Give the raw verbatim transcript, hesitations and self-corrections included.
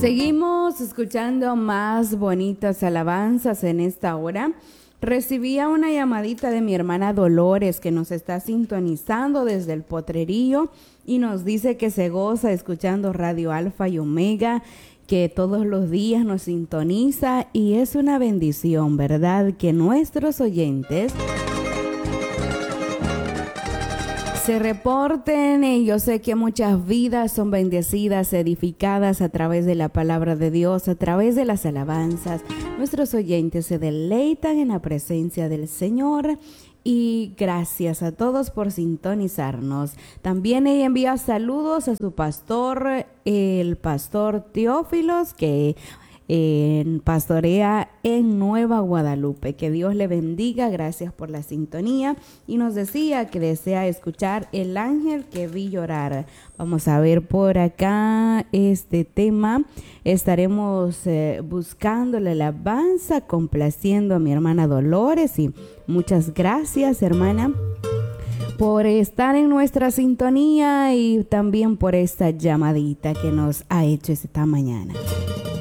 Seguimos escuchando más bonitas alabanzas en esta hora. Recibía una llamadita de mi hermana Dolores, que nos está sintonizando desde el Potrerillo y nos dice que se goza escuchando Radio Alfa y Omega, que todos los días nos sintoniza, y es una bendición, ¿verdad?, que nuestros oyentes se reporten. Y yo sé que muchas vidas son bendecidas, edificadas a través de la palabra de Dios, a través de las alabanzas. Nuestros oyentes se deleitan en la presencia del Señor. Y gracias a todos por sintonizarnos. También ella envía saludos a su pastor, el pastor Teófilos, que en pastorea en Nueva Guadalupe. Que Dios le bendiga, gracias por la sintonía. Y nos decía que desea escuchar El ángel que vi llorar. Vamos a ver por acá este tema. Estaremos eh, buscando la alabanza, complaciendo a mi hermana Dolores. Y muchas gracias, hermana, por estar en nuestra sintonía y también por esta llamadita que nos ha hecho esta mañana.